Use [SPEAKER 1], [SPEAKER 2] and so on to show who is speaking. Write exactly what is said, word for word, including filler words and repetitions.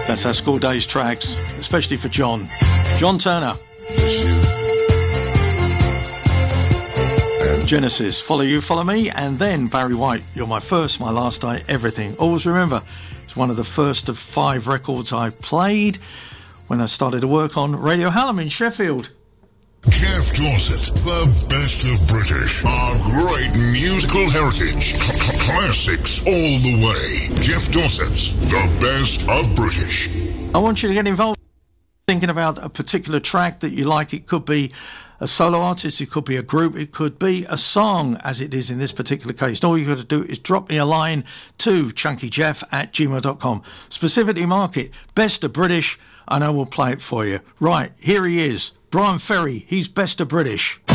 [SPEAKER 1] That's our school days tracks, especially for John. John Turner. Genesis, Follow You, Follow Me, and then Barry White, You're My First, My Last Day, Everything. Always remember, it's one of the first of five records I played when I started to work on Radio Hallam in Sheffield.
[SPEAKER 2] Jeff Dorset, the best of British. Our great musical heritage. C- classics all the way. Jeff Dorset's the best of British.
[SPEAKER 1] I want you to get involved thinking about a particular track that you like. It could be a solo artist, it could be a group, it could be a song, as it is in this particular case. And all you've got to do is drop me a line to chunkyjeff at gmail dot com. Specifically mark it Best of British, and I will play it for you. Right, here he is. Brian Ferry, he's Best of British.